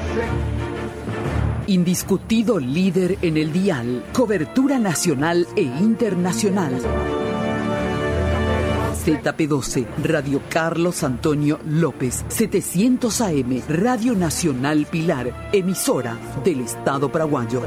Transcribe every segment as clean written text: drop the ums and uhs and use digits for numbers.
Indiscutido líder en el dial, cobertura nacional e internacional. ZP12, Radio Carlos Antonio López, 700 AM, Radio Nacional Pilar, emisora del Estado paraguayo.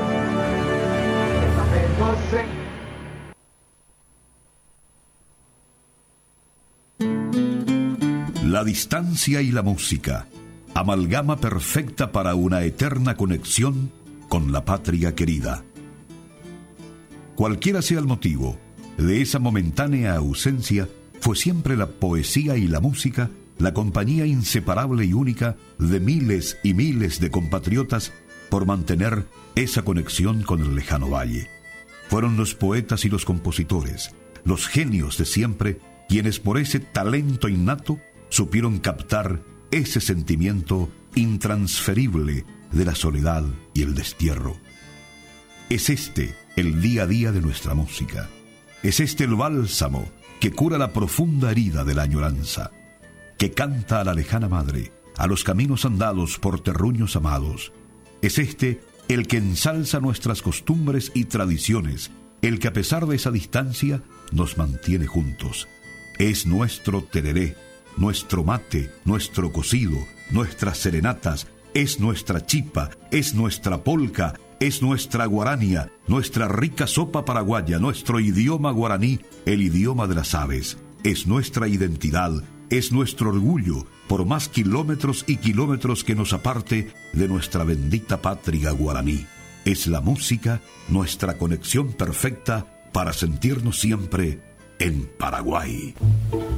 La distancia y la música, amalgama perfecta para una eterna conexión con la patria querida. Cualquiera sea el motivo de esa momentánea ausencia, fue siempre la poesía y la música la compañía inseparable y única de miles y miles de compatriotas por mantener esa conexión con el lejano valle. Fueron los poetas y los compositores, los genios de siempre, quienes por ese talento innato supieron captar ese sentimiento intransferible de la soledad y el destierro. Es este el día a día de nuestra música. Es este el bálsamo que cura la profunda herida de la añoranza, que canta a la lejana madre, a los caminos andados por terruños amados. Es este el que ensalza nuestras costumbres y tradiciones, el que a pesar de esa distancia nos mantiene juntos. Es nuestro tereré, nuestro mate, nuestro cocido, nuestras serenatas, es nuestra chipa, es nuestra polca, es nuestra guarania, nuestra rica sopa paraguaya, nuestro idioma guaraní, el idioma de las aves. Es nuestra identidad, es nuestro orgullo, por más kilómetros y kilómetros que nos aparte de nuestra bendita patria guaraní. Es la música nuestra conexión perfecta para sentirnos siempre en Paraguay.